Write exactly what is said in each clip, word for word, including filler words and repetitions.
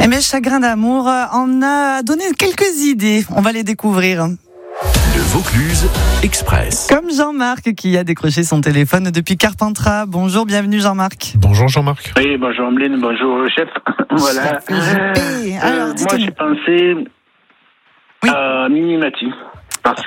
Mais Chagrin d'amour en a donné quelques idées. On va les découvrir. Le Vaucluse Express. Comme Jean-Marc qui a décroché son téléphone depuis Carpentras. Bonjour, bienvenue Jean-Marc. Bonjour Jean-Marc. Oui, bonjour Ameline, bonjour chef. Voilà. Chef Alors, euh, moi j'ai pensé oui. à Minimati parce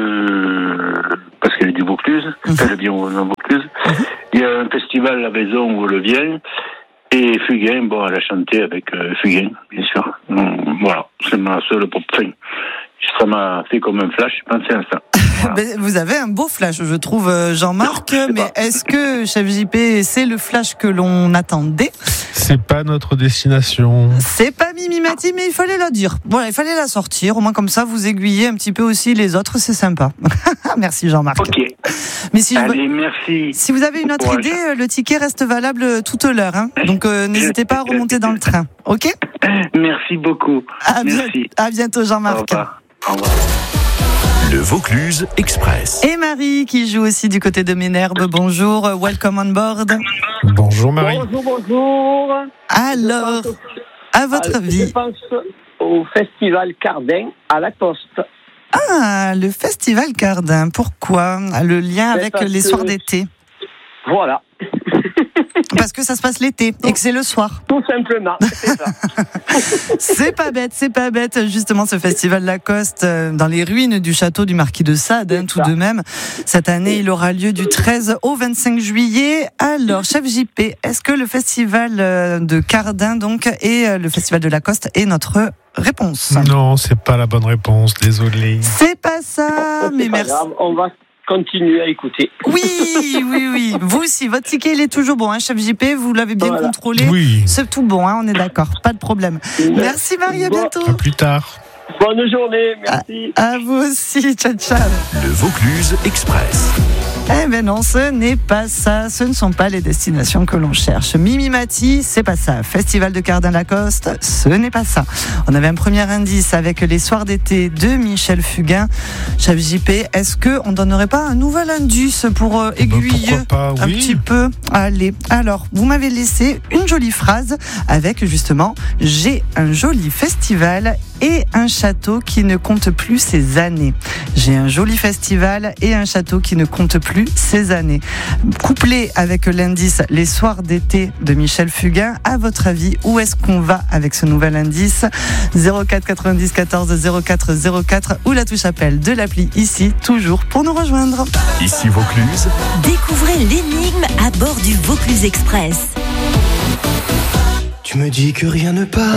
que parce qu'elle est du Vaucluse, mm-hmm. elle est bien au Vaucluse. Mm-hmm. Il y a un festival à la maison où elle vient. Et Fugain, bon, elle a chanté avec euh, Fugain, bien sûr. Donc, voilà, c'est ma seule pop fin. Ça m'a fait comme un flash, je pensais à ça. Voilà. Vous avez un beau flash, je trouve, Jean-Marc. Non, mais pas. Est-ce que, chef J P, c'est le flash que l'on attendait ? C'est pas notre destination. C'est pas Mimimati, mais il fallait la dire. Voilà, il fallait la sortir. Au moins, comme ça, vous aiguillez un petit peu aussi les autres. C'est sympa. Merci, Jean-Marc. Ok. Mais si Allez, vous... merci. Si vous avez une autre idée, le ticket reste valable toute l'heure. Hein. Donc, euh, n'hésitez pas à remonter dans le train. OK ? Merci beaucoup. À, merci. Bi- à bientôt, Jean-Marc. Au revoir. Au revoir. Le Vaucluse Express. Et Marie qui joue aussi du côté de Ménherbe. Bonjour, welcome on board. Bonjour Marie. Bonjour, bonjour. Alors, à votre avis. Je pense au festival Cardin à Lacoste. Ah, le festival Cardin. Pourquoi ? Le lien avec parce les que... soirs d'été. Voilà. Parce que ça se passe l'été et que c'est le soir. Tout simplement, c'est ça. C'est pas bête, c'est pas bête. Justement, ce festival Lacoste, dans les ruines du château du Marquis de Sade, hein, tout de même. Cette année, il aura lieu du treize au vingt-cinq juillet. Alors, chef J P, est-ce que le festival de Cardin, donc, et le festival de Lacoste est notre réponse ? Non, c'est pas la bonne réponse, désolé. C'est pas ça, c'est mais pas merci. Grave, on va continuer à écouter. Oui, oui, oui. Vous aussi, votre ticket, il est toujours bon, hein, chef J P, vous l'avez bien voilà. contrôlé. Oui. C'est tout bon, hein, on est d'accord, pas de problème. Merci Marie, à bon. bientôt. À plus tard. Bonne journée, merci. À, à vous aussi, ciao, ciao. Le Vaucluse Express. Eh ben non, ce n'est pas ça. Ce ne sont pas les destinations que l'on cherche. Mimimati, c'est pas ça. Festival de Cardin-Lacoste, ce n'est pas ça. On avait un premier indice avec les soirs d'été de Michel Fugain. Chef J P, est-ce qu'on donnerait pas un nouvel indice pour euh, aiguiller bah, pas, un oui. petit peu ? Allez, alors, vous m'avez laissé une jolie phrase avec justement « J'ai un joli festival et un château qui ne compte plus ses années. » J'ai un joli festival et un château qui ne compte plus ces années. Couplé avec l'indice Les soirs d'été de Michel Fugain, à votre avis, où est-ce qu'on va avec ce nouvel indice ? zéro quatre quatre-vingt-dix quatorze zéro quatre zéro quatre ou la touche appel de l'appli ici, toujours pour nous rejoindre. Ici Vaucluse. Découvrez l'énigme à bord du Vaucluse Express. Tu me dis que rien ne part.